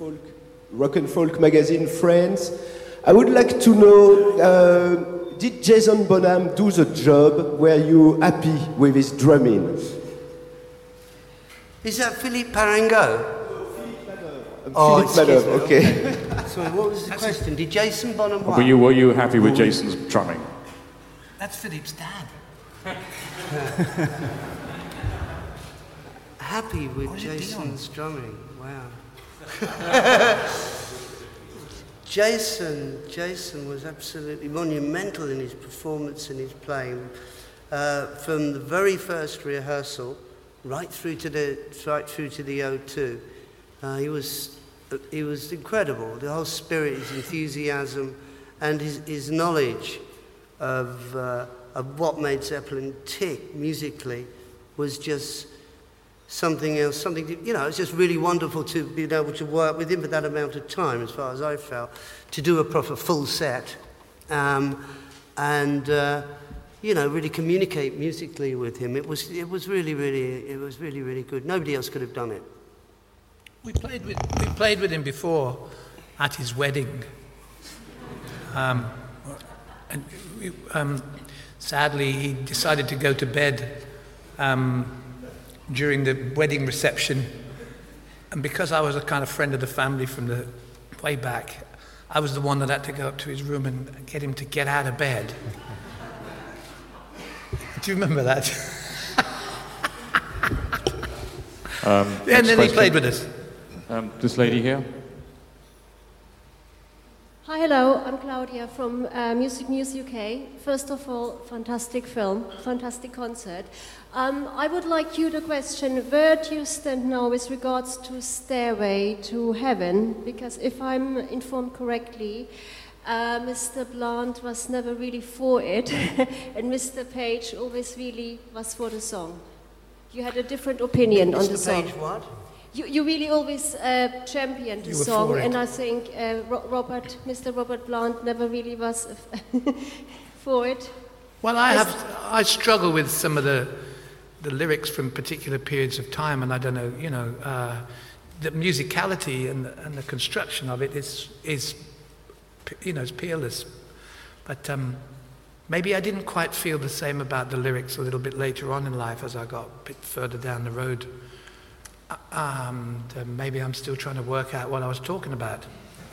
rock and folk magazine France. I would like to know, did Jason Bonham do the job? Were you happy with his drumming? Is that Philippe Parengot? Philippe Manœuvre, okay. Sorry, what was the question? Did Jason Bonham what? Were you happy with Jason's drumming? That's Philippe's dad. Happy with Jason's drumming, wow. Jason was absolutely monumental in his performance and his playing. From the very first rehearsal, right through to the O2, he was incredible. The whole spirit, his enthusiasm, and his knowledge of what made Zeppelin tick musically was just something else. It's just really wonderful to be able to work with him for that amount of time, as far as I felt, to do a proper full set, and really communicate musically with him. It was really good. Nobody else could have done it. We played with him before at his wedding, sadly he decided to go to bed during the wedding reception, and because I was a kind of friend of the family from the way back, I was the one that had to go up to his room and get him to get out of bed. Do you remember that? And then he played with us. This lady here. Hi, hello, I'm Claudia from Music News UK. First of all, fantastic film, fantastic concert. I would like you to question, where do you stand now with regards to Stairway to Heaven? Because if I'm informed correctly, Mr. Blunt was never really for it, and Mr. Page always really was for the song. You had a different opinion on the song. Mr. Page what? You really always championed the song, and I think Mr. Robert Plant never really was for it. Well, I struggle with some of the lyrics from particular periods of time, and I don't know, the musicality and the construction of it is it's peerless. But maybe I didn't quite feel the same about the lyrics a little bit later on in life as I got a bit further down the road. Maybe I'm still trying to work out what I was talking about.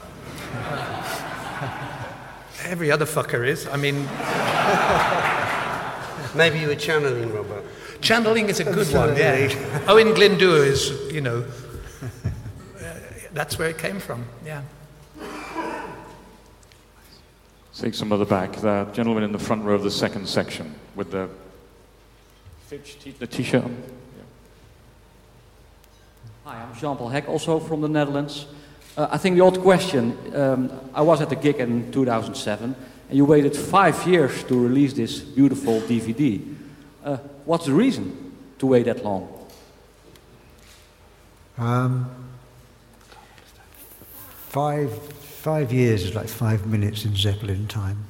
Every other fucker is. I mean... Maybe you were channeling, Robert. Channeling is a good one, yeah. Owen Glyndŵr is, that's where it came from, yeah. Take some of the back. The gentleman in the front row of the second section with the t-shirt on. Hi, I'm Jean-Paul Heck, also from the Netherlands. I think the old question, I was at the gig in 2007, and you waited 5 years to release this beautiful DVD. What's the reason to wait that long? 5 years is like 5 minutes in Zeppelin time.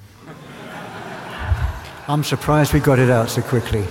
I'm surprised we got it out so quickly.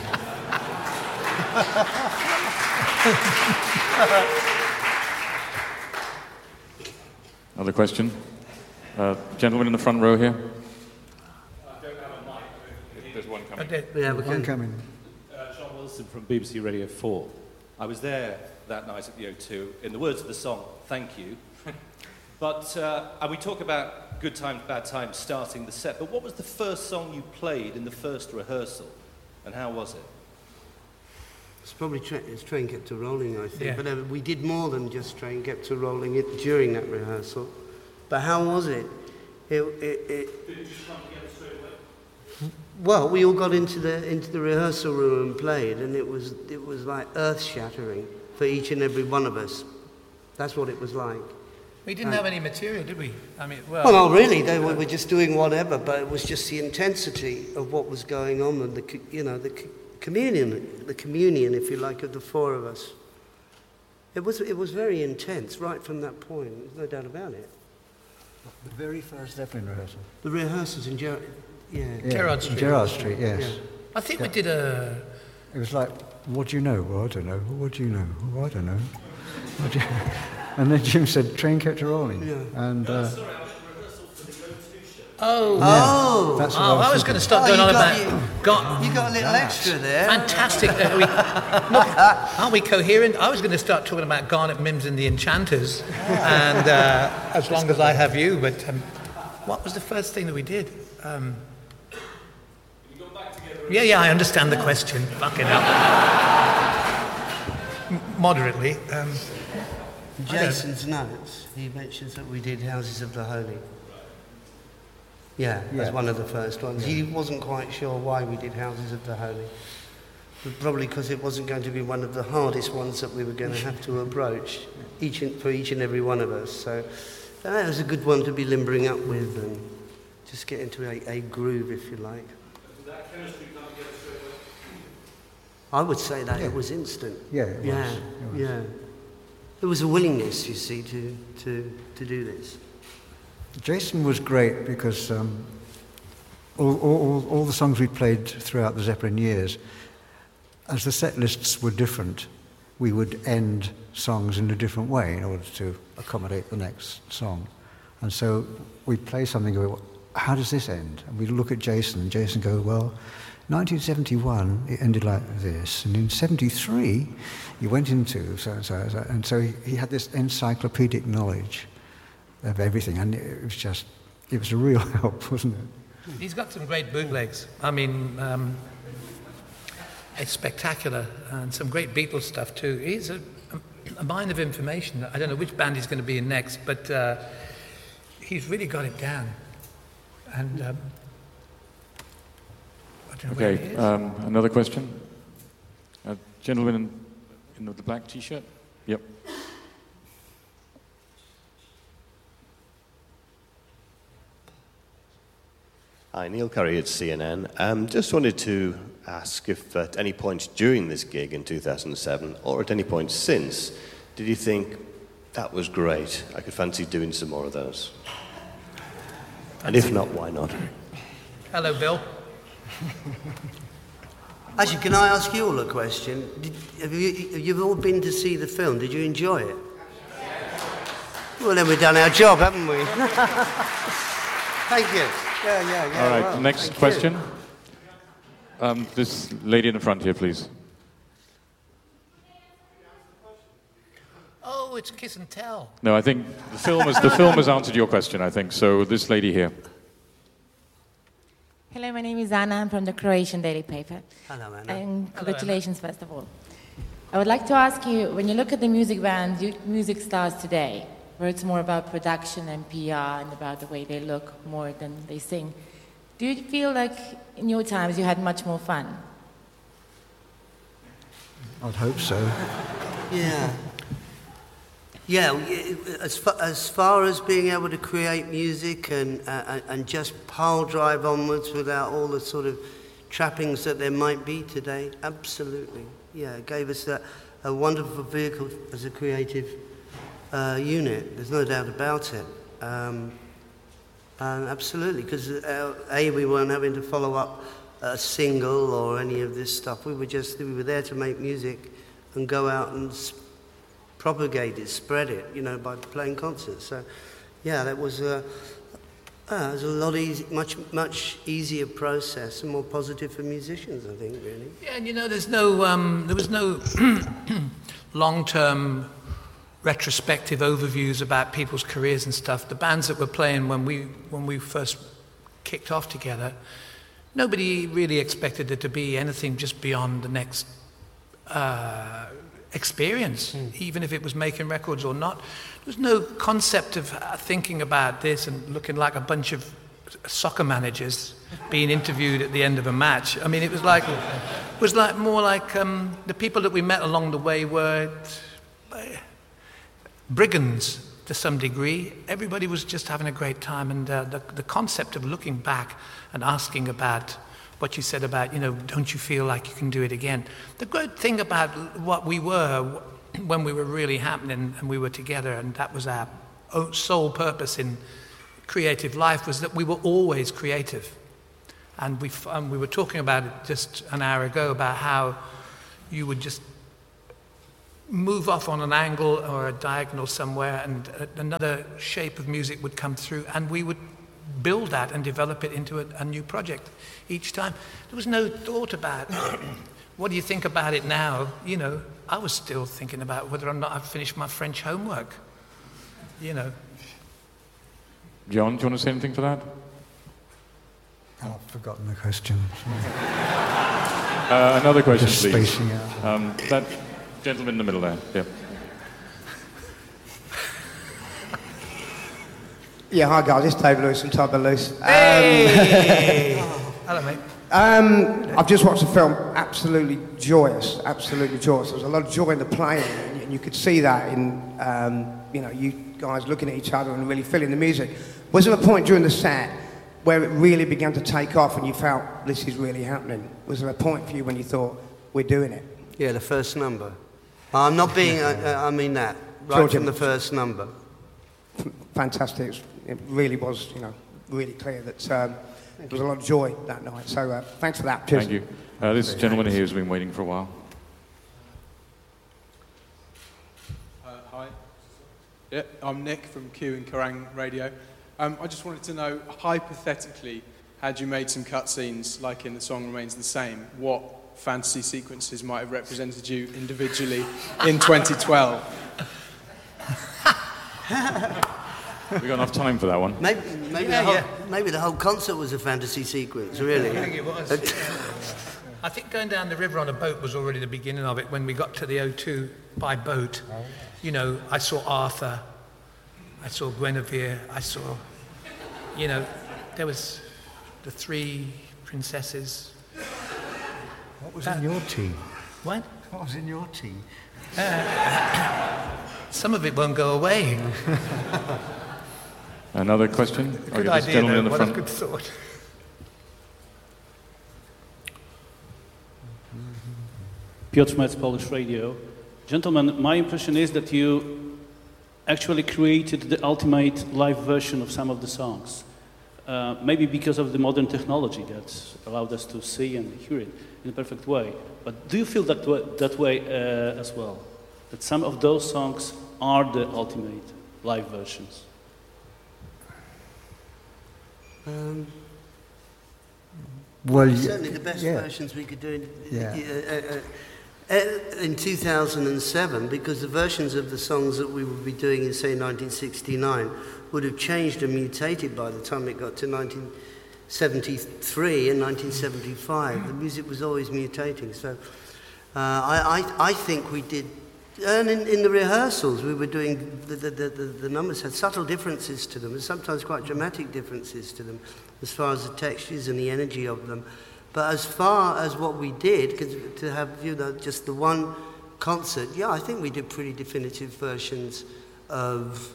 Another question? Gentleman in the front row here. I don't have a mic, but if there's one coming. Yeah, One coming. John Wilson from BBC Radio 4. I was there that night at the O2. In the words of the song, thank you. But, and we talk about good times, bad times, starting the set, but what was the first song you played in the first rehearsal, and how was it? It's probably Train Kept a Rolling, I think. Yeah. But we did more than just Train Kept a Rolling it during that rehearsal. But how was it? Did it just come together straight away? Well, we all got into the rehearsal room and played, and it was like earth-shattering for each and every one of us. That's what it was like. We didn't have any material, did we? I mean, well... Well, not really. They were just doing whatever, but it was just the intensity of what was going on, and the communion, if you like, of the four of us. It was very intense right from that point. There's no doubt about it. The very first Zeppelin rehearsal. The rehearsals in Gerard Street. Gerard Street, yes. Yeah. I think we did a... It was like, what do you know? Well, I don't know. What do you know? Well, I don't know. And then Jim said, train kept rolling. Yeah. And, That's what I was going to start going on about. You got a little extra there. Fantastic. Aren't we coherent? I was going to start talking about Garnet Mims and the Enchanters, and as long as I have you. But what was the first thing that we did? Yeah, I understand the question. Fucking hell. Moderately. Jason's notes, he mentions that we did Houses of the Holy. Yeah, that's one of the first ones. He wasn't quite sure why we did Houses of the Holy. But probably because it wasn't going to be one of the hardest ones that we were going to have to approach for each and every one of us. So that was a good one to be limbering up with and just get into a groove, if you like. Did that chemistry come together straight away? I would say that it was instant. Yeah, it was. Yeah. There was a willingness, you see, to do this. Jason was great because all the songs we played throughout the Zeppelin years, as the set lists were different, we would end songs in a different way in order to accommodate the next song. And so we'd play something and go, how does this end? And we'd look at Jason, and Jason go, well, 1971, it ended like this. And in 73, he went into so-and-so. And so he had this encyclopedic knowledge of everything. And it was a real help, wasn't it? He's got some great bootlegs. I mean, it's spectacular. And some great Beatles stuff, too. He's a mine of information. I don't know which band he's going to be in next, but he's really got it down. And I don't know where he is. Another question? Gentleman in the black T-shirt? Yep. Hi, Neil Curry at CNN. Just wanted to ask if at any point during this gig in 2007, or at any point since, did you think, that was great, I could fancy doing some more of those? And if not, why not? Hello, Bill. Actually, can I ask you all a question? Have you all been to see the film? Did you enjoy it? Well, then we've done our job, haven't we? Thank you. Yeah. All right, well, next question. This lady in the front here, please. Oh, it's Kiss and Tell. No, I think the film has answered your question, I think. So this lady here. Hello, my name is Anna. I'm from the Croatian daily paper. Hello, Anna. And congratulations, first of all. I would like to ask you, when you look at the music bands, music stars today, where it's more about production and PR and about the way they look more than they sing, do you feel like in your times you had much more fun? I'd hope so. Yeah, as far as being able to create music and just pile drive onwards without all the sort of trappings that there might be today, absolutely. Yeah, it gave us a wonderful vehicle as a creative unit. There's no doubt about it. Absolutely, because we weren't having to follow up a single or any of this stuff. We were there to make music and go out and propagate it, spread it, by playing concerts. So, yeah, that was it was a lot much easier process and more positive for musicians, I think, really. Yeah, and there was no long-term retrospective overviews about people's careers and stuff. The bands that were playing when we first kicked off together, nobody really expected it to be anything just beyond the next experience, even if it was making records or not. There was no concept of thinking about this and looking like a bunch of soccer managers being interviewed at the end of a match. I mean, it was more like the people that we met along the way were brigands to some degree. Everybody was just having a great time, and the concept of looking back and asking about what you said about, don't you feel like you can do it again? The great thing about what we were when we were really happening and we were together, and that was our sole purpose in creative life, was that we were always creative. And we were talking about it just an hour ago, about how you would just move off on an angle or a diagonal somewhere, and another shape of music would come through, and we would build that and develop it into a new project each time. There was no thought about, what do you think about it now? You know, I was still thinking about whether or not I've finished my French homework, you know. John, do you want to say anything for that? Oh, I've forgotten the question. Another question, Just please. spacing out. That gentleman in the middle there. Yeah. Yeah, hi guys, it's Dave Lewis from Tubber Loose. Hey! Hello, mate. I've just watched the film, absolutely joyous, absolutely joyous. There was a lot of joy in the playing, and you could see that in, you know, you guys looking at each other and really feeling the music. Was there a point during the set where it really began to take off and you felt, this is really happening? Was there a point for you when you thought, we're doing it? Yeah, the first number. I'm not being, I mean that, right George, from the first number. Fantastic. It really was, you know, really clear that there was a lot of joy that night. So thanks for that. Cheers. Thank you. This gentleman here has been waiting for a while. Hi. Yeah, I'm Nick from Q and Kerrang Radio. I just wanted to know, hypothetically, had you made some cutscenes like in The Song Remains the Same, what fantasy sequences might have represented you individually in 2012? We got enough time for that one. Maybe the whole concert was a fantasy sequence, really. I think it was. I think going down the river on a boat was already the beginning of it. When we got to the O2 by boat, you know, I saw Arthur, I saw Guinevere, I saw, you know, there was the 3 princesses. What was in your team? What? What was in your team? Some of it won't go away. Another question? Good this idea, gentleman in the what front. a good thought. Piotr Metz, Polish Radio. Gentlemen, my impression is that you actually created the ultimate live version of some of the songs. Maybe because of the modern technology that allowed us to see and hear it in a perfect way. But do you feel that way as well? That some of those songs are the ultimate live versions? Well, certainly the best versions we could do in 2007, because the versions of the songs that we would be doing in, say, 1969 would have changed and mutated by the time it got to 1973 and 1975. The music was always mutating. So I think we did, and in the rehearsals we were doing, the numbers had subtle differences to them, and sometimes quite dramatic differences to them, as far as the textures and the energy of them. But as far as what we did, because to have, you know, just the one concert, yeah, I think we did pretty definitive versions of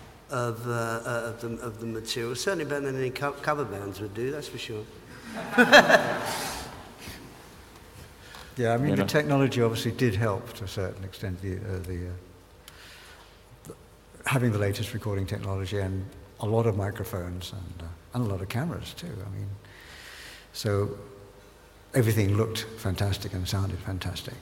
the material. Certainly better than any cover bands would do, that's for sure. Yeah, I mean, the technology obviously did help to a certain extent. Having the latest recording technology and a lot of microphones and a lot of cameras too. I mean, so everything looked fantastic and sounded fantastic.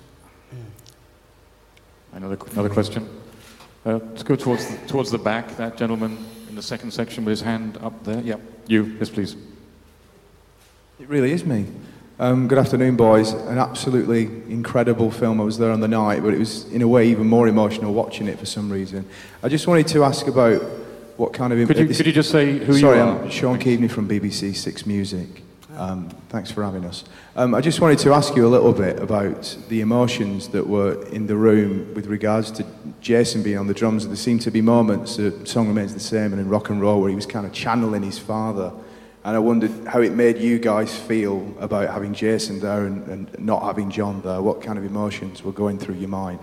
Another question. Let's go towards the back. That gentleman in the second section with his hand up there. Yep, you. Yes, please. It really is me. Good afternoon, boys. An absolutely incredible film. I was there on the night, but it was, in a way, even more emotional watching it for some reason. I just wanted to ask about what kind of... Could you just say who you are? Sorry, I'm Sean Keaveney from BBC Six Music. Thanks for having us. I just wanted to ask you a little bit about the emotions that were in the room with regards to Jason being on the drums. There seemed to be moments, Song Remains the Same and in Rock and Roll, where he was kind of channeling his father. And I wondered how it made you guys feel about having Jason there and not having John there. What kind of emotions were going through your mind?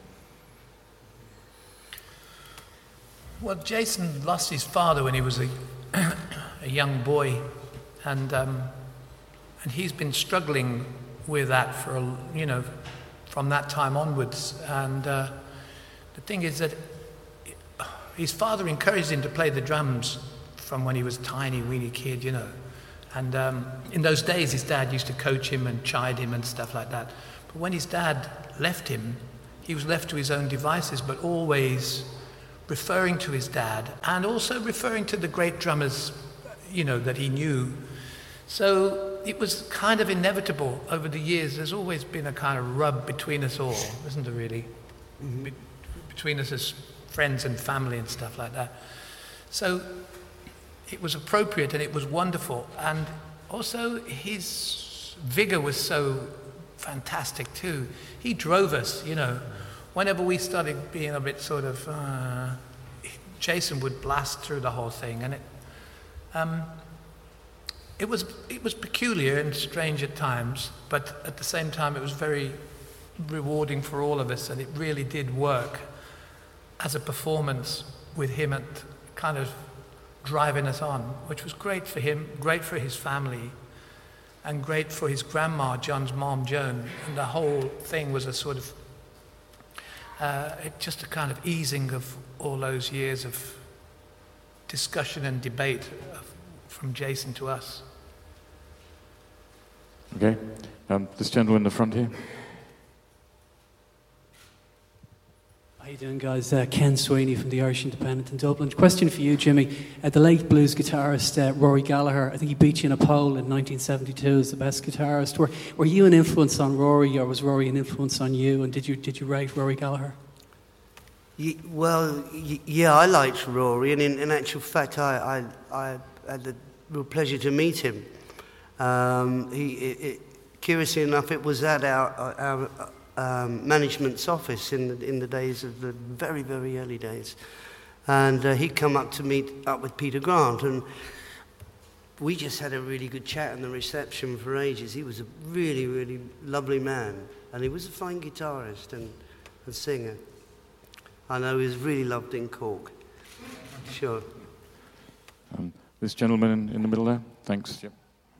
Well, Jason lost his father when he was a young boy, and he's been struggling with that for, you know, from that time onwards. And the thing is that his father encouraged him to play the drums from when he was a tiny, weeny kid, you know. And in those days, his dad used to coach him and chide him and stuff like that. But when his dad left him, he was left to his own devices, but always referring to his dad and also referring to the great drummers, that he knew. So it was kind of inevitable over the years. There's always been a kind of rub between us all, isn't there, really? Mm-hmm. Between us as friends and family and stuff like that. So it was appropriate and it was wonderful. And also his vigor was so fantastic too. He drove us, Whenever we started being a bit sort of, Jason would blast through the whole thing, and it was peculiar and strange at times, but at the same time it was very rewarding for all of us, and it really did work as a performance with him at kind of driving us on, which was great for him, great for his family, and great for his grandma, John's mom, Joan, and the whole thing was a sort of just a kind of easing of all those years of discussion and debate from Jason to us. Okay. This gentleman in the front here. How you doing, guys? Ken Sweeney from the Irish Independent in Dublin. Question for you, Jimmy. The late blues guitarist Rory Gallagher, I think he beat you in a poll in 1972 as the best guitarist. Were you an influence on Rory, or was Rory an influence on you? And did you rate Rory Gallagher? Yeah, I liked Rory, and in actual fact, I had the real pleasure to meet him. Curiously enough, it was at our management's office in the days of the very, very early days. And he'd come up to meet up with Peter Grant, and we just had a really good chat in the reception for ages. He was a really, really lovely man, and he was a fine guitarist and singer. I know he was really loved in Cork. Sure. This gentleman in the middle there. Thanks. Yep.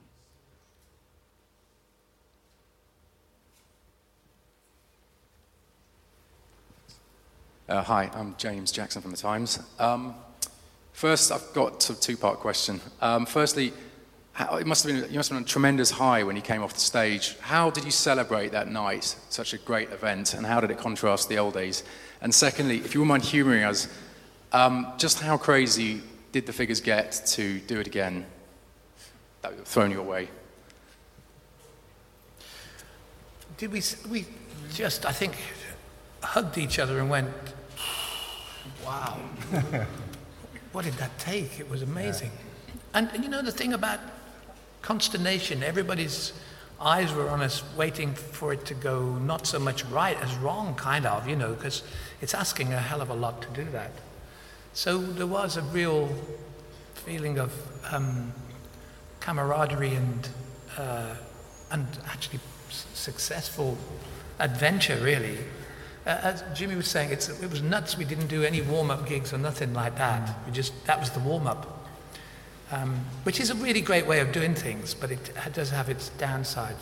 Hi, I'm James Jackson from The Times. First, I've got a two-part question. Firstly, you must have been on a tremendous high when you came off the stage. How did you celebrate that night, such a great event, and how did it contrast the old days? And secondly, if you wouldn't mind humouring us, just how crazy did the figures get to do it again? That was thrown your way. Did we just, I think, hugged each other and went, wow. What did that take? It was amazing. Yeah. And the thing about consternation, everybody's eyes were on us waiting for it to go not so much right as wrong, kind of, because it's asking a hell of a lot to do that. So there was a real feeling of camaraderie and actually successful adventure, really. As Jimmy was saying, it was nuts. We didn't do any warm-up gigs or nothing like that. That was the warm-up, which is a really great way of doing things, but it does have its downsides.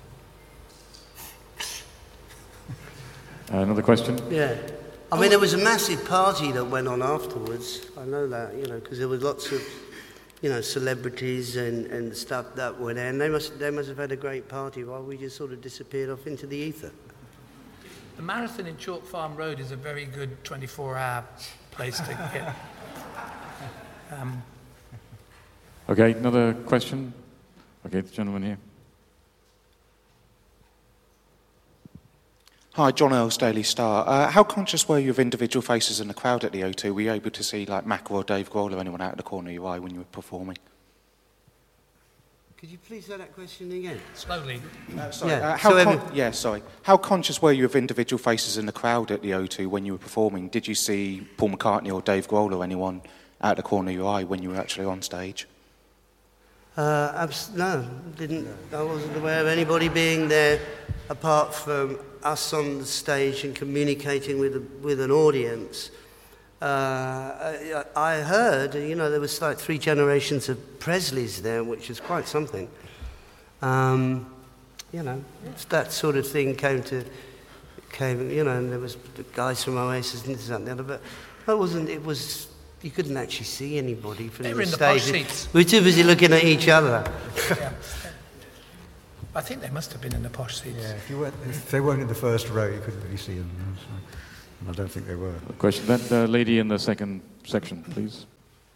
Another question? Yeah. I mean, there was a massive party that went on afterwards. I know that, because there was lots of, celebrities and stuff that were there, and they must have had a great party while we just sort of disappeared off into the ether. The marathon in Chalk Farm Road is a very good 24-hour place to get. Okay, another question? Okay, the gentleman here. Hi, John Earls, Daily Star. How conscious were you of individual faces in the crowd at the O2? Were you able to see, like, Mac or Dave Grohl or anyone out of the corner of your eye when you were performing? Could you please say that question again? Slowly. Sorry. Sorry. How conscious were you of individual faces in the crowd at the O2 when you were performing? Did you see Paul McCartney or Dave Grohl or anyone out of the corner of your eye when you were actually on stage? No, didn't. I wasn't aware of anybody being there apart from us on the stage and communicating with an audience. I heard, there was like 3 generations of Presleys there, which is quite something. That sort of thing came, and there was the guys from Oasis and this and the other, but you couldn't actually see anybody from the stage. Seats. We were too busy looking at each other. I think they must have been in the posh seats. Yeah, if they weren't in the first row, you couldn't really see them. And I don't think they were. Question. That lady in the second section, please.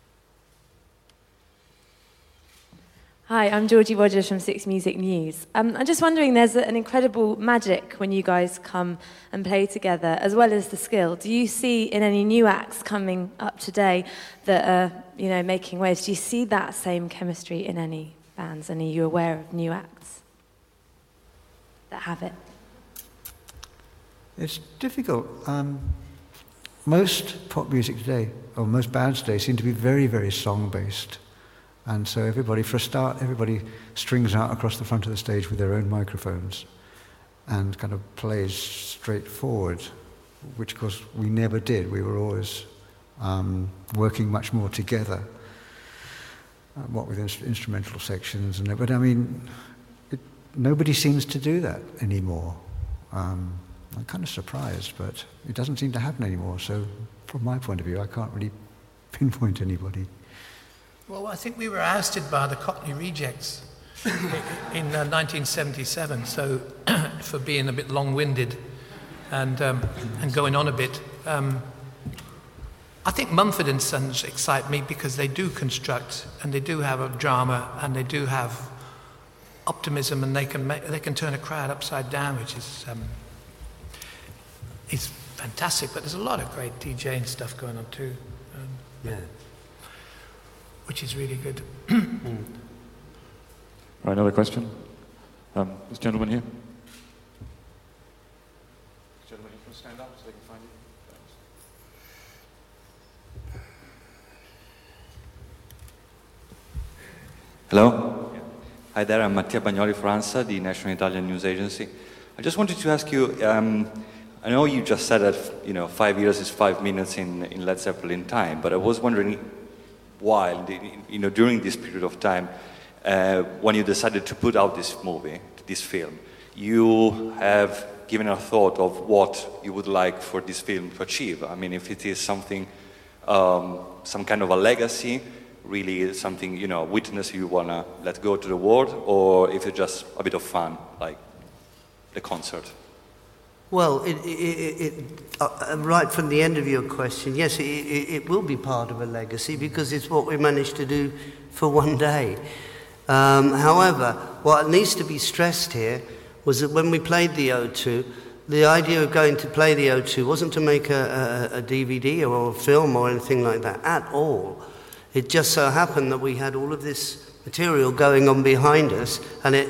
Hi, I'm Georgie Rogers from Six Music News. I'm just wondering, there's an incredible magic when you guys come and play together, as well as the skill. Do you see in any new acts coming up today that are, making waves, do you see that same chemistry in any bands? And are you aware of new acts that have it? It's difficult. Most pop music today, or most bands today, seem to be very, very song-based. And so everybody strings out across the front of the stage with their own microphones and kind of plays straight forward, which of course we never did. We were always working much more together, what with instrumental sections. But I mean, nobody seems to do that anymore. I'm kind of surprised, but it doesn't seem to happen anymore. So from my point of view, I can't really pinpoint anybody. Well, I think we were ousted by the Cockney Rejects in 1977, so for being a bit long-winded and going on a bit. I think Mumford and Sons excite me because they do construct, and they do have a drama, and they do have optimism, and they can turn a crowd upside down, which is fantastic. But there's a lot of great DJing stuff going on too. Which is really good. Right, another question. This gentleman here. This gentleman here, can stand up so they can find you. Hello. Yeah. Hi there, I'm Mattia Bagnoli for ANSA, the National Italian News Agency. I just wanted to ask you, I know you just said that 5 years is 5 minutes in Led Zeppelin time, but I was wondering, while during this period of time, when you decided to put out this movie, this film, you have given a thought of what you would like for this film to achieve. I mean, if it is something, some kind of a legacy, really something, witness you want to let go to the world, or if it's just a bit of fun, like the concert. Well, right from the end of your question, yes, it will be part of a legacy because it's what we managed to do for one day. However, what needs to be stressed here was that when we played the O2, the idea of going to play the O2 wasn't to make a DVD or a film or anything like that at all. It just so happened that we had all of this material going on behind us,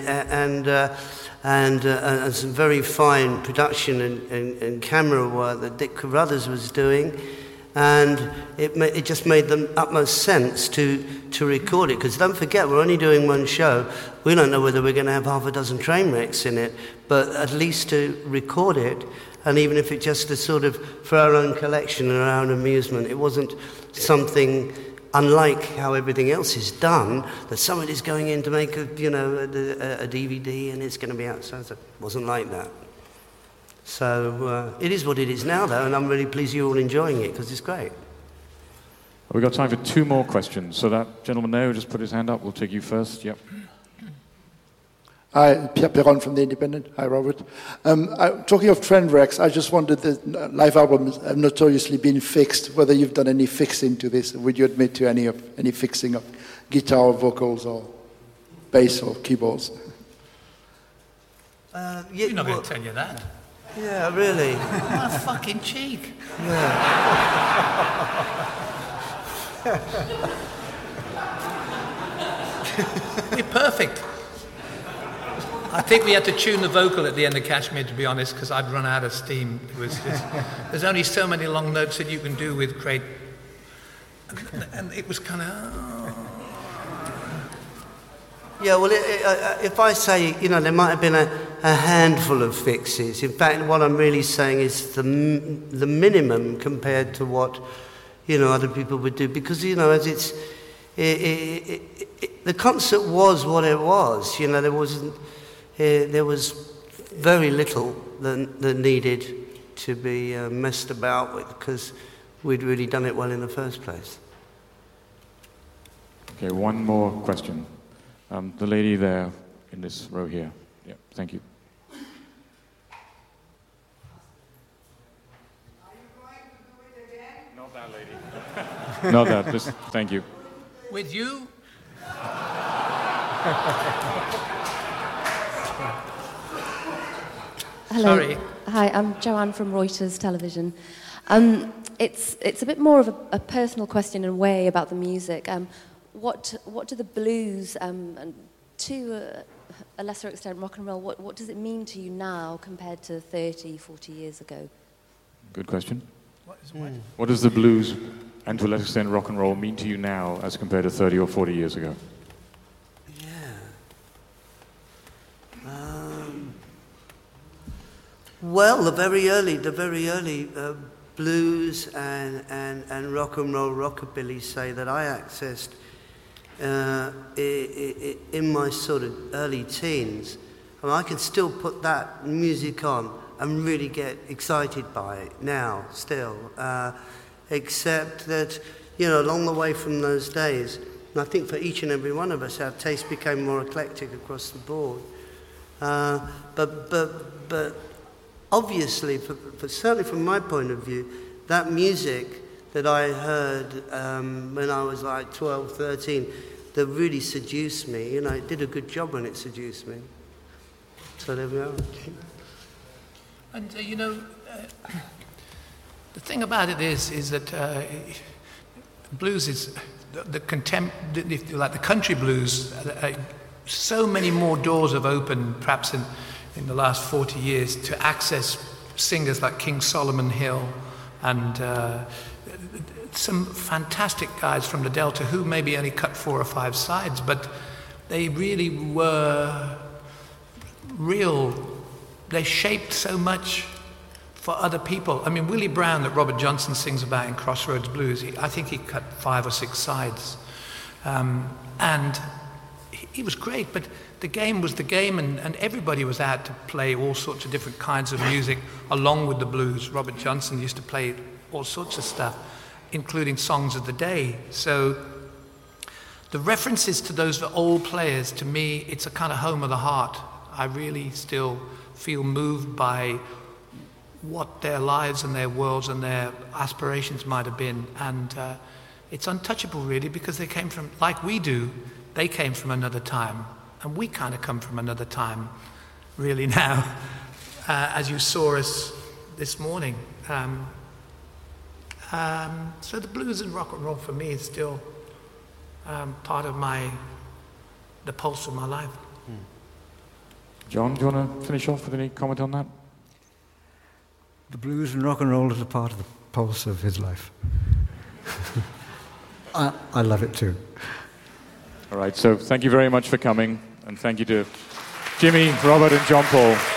and some very fine production and camera work that Dick Carruthers was doing, and it just made the utmost sense to record it, because don't forget, we're only doing one show. We don't know whether we're going to have half a dozen train wrecks in it, but at least to record it, and even if it's just a sort of for our own collection and our own amusement, it wasn't something unlike how everything else is done, that somebody's going in to make a DVD and it's going to be outside. It wasn't like that. So it is what it is now, though, and I'm really pleased you're all enjoying it, because it's great. We've got time for 2 more questions. So that gentleman there who just put his hand up, we'll take you first. Yep. Hi, Pierre Perron from The Independent. Hi, Robert. Talking of train wrecks, I just wondered, the live albums have notoriously been fixed, whether you've done any fixing to this. Would you admit to any fixing of guitar or vocals or bass or keyboards? You're not going to tell you that. Yeah, really. What a fucking cheek. We're perfect. I think we had to tune the vocal at the end of Kashmir, to be honest, because I'd run out of steam. There's only so many long notes that you can do with great... And it was kind of... Yeah, well, if I say, there might have been a handful of fixes. In fact, what I'm really saying is the minimum compared to what, other people would do. Because, as it's... the concert was what it was. There was very little that needed to be messed about with, because we'd really done it well in the first place. Okay, one more question. The lady there in this row here. Yeah, thank you. Not that lady. Not that, just thank you. With you? Hello. Sorry. Hi, I'm Joanne from Reuters Television. It's a bit more of a personal question in a way about the music. What do the blues, and to a lesser extent rock and roll, what does it mean to you now compared to 30, 40 years ago? Good question. What does the blues, and to a lesser extent rock and roll, mean to you now as compared to 30 or 40 years ago? Well, the very early blues and rock and roll rockabilly, say, that I accessed in my sort of early teens, I mean, I can still put that music on and really get excited by it now, still. Except that, you know, along the way from those days, and I think for each and every one of us, our taste became more eclectic across the board. But obviously, certainly from my point of view, that music that I heard when I was like 12, 13, that really seduced me, you know, it did a good job when it seduced me. So there we are. And you know, the thing about it is that blues is the country blues. So many more doors have opened, perhaps in the last 40 years, to access singers like King Solomon Hill and some fantastic guys from the Delta who maybe only cut 4 or 5 sides, but they really were real. They shaped so much for other people. I mean, Willie Brown, that Robert Johnson sings about in Crossroads Blues, I think he cut 5 or 6 sides. And he was great, but the game was the game, and everybody was out to play all sorts of different kinds of music along with the blues. Robert Johnson used to play all sorts of stuff, including songs of the day. So the references to those old players, to me, it's a kind of home of the heart. I really still feel moved by what their lives and their worlds and their aspirations might have been. And it's untouchable, really, because they came from, like we do, they came from another time. And we kind of come from another time, really, now, as you saw us this morning. So the blues and rock and roll for me is still part of the pulse of my life. John, do you want to finish off with any comment on that? The blues and rock and roll is a part of the pulse of his life. I love it too. All right, so thank you very much for coming, and thank you to Jimmy, Robert, and John Paul.